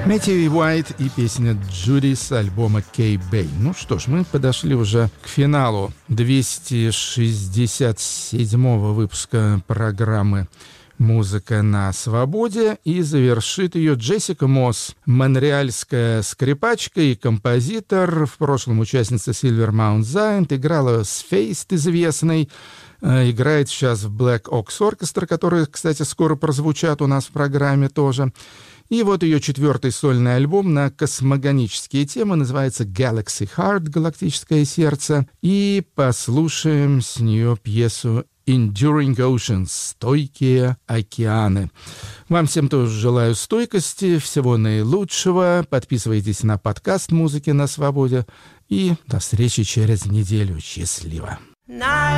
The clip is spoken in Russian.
Мэтью Уайт и песня «Джуди» с альбома K-Bay. Ну что ж, мы подошли уже к финалу 267-го выпуска программы «Музыка на свободе», и завершит ее Джессика Мосс, монреальская скрипачка и композитор, в прошлом участница Silvermount Giant, играла с Feist известной, играет сейчас в Black Ox Orchestra, которые, кстати, скоро прозвучат у нас в программе тоже. И вот ее 4-й сольный альбом на космогонические темы называется Galaxy Heart, галактическое сердце. И послушаем с нее пьесу Enduring Oceans, стойкие океаны. Вам всем тоже желаю стойкости, всего наилучшего. Подписывайтесь на подкаст «Музыки на свободе». И до встречи через неделю. Счастливо.